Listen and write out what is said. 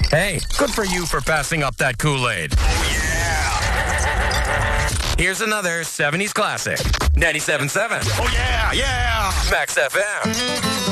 Hey, good for you for passing up that Kool-Aid. Oh, yeah. Here's another 70s classic. 97.7. Oh, yeah, yeah. Max FM.